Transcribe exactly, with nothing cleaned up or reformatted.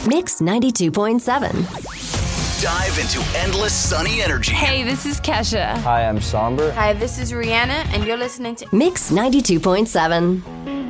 Mix ninety-two point seven. Dive into endless sunny energy. Hey, this is Kesha. Hi, I'm Somber. Hi, this is Rihanna, and you're listening to Mix ninety-two point seven.